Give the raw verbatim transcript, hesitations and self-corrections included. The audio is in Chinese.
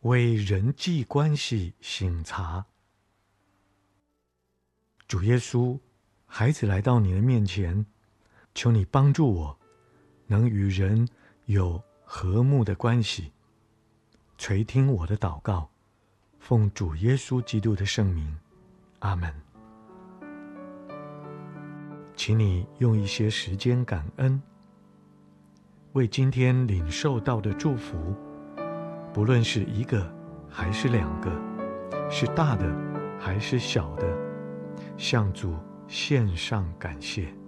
为人际关系省察。主耶稣，孩子来到你的面前，求你帮助我，能与人有和睦的关系。垂听我的祷告，奉主耶稣基督的圣名，阿们。请你用一些时间感恩，为今天领受到的祝福，不论是一个还是两个，是大的还是小的，向主献上感谢。